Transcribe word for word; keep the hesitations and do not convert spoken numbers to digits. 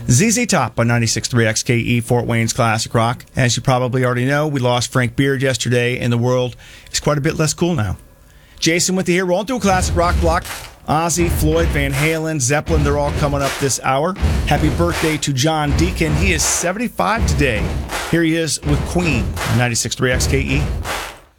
Z Z Top on ninety-six point three X K E, Fort Wayne's Classic Rock. As you probably already know, we lost Frank Beard yesterday, and the world is quite a bit less cool now. Jason with you here, rolling through a classic rock block. Ozzy, Floyd, Van Halen, Zeppelin, they're all coming up this hour. Happy birthday to John Deacon. He is seventy-five today. Here he is with Queen, ninety-six point three X K E.